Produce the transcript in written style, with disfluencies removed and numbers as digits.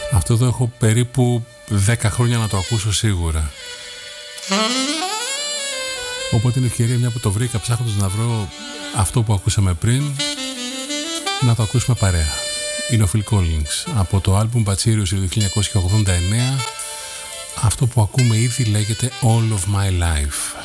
Αυτό εδώ έχω περίπου 10 χρόνια να το ακούσω σίγουρα. Οπότε είναι ευκαιρία, μια που το βρήκα ψάχνοντας να βρω αυτό που ακούσαμε πριν, να το ακούσουμε παρέα. Είναι ο Phil Collins από το άλμπουμ Bachirius του 1989. Αυτό που ακούμε ήδη λέγεται All of My Life.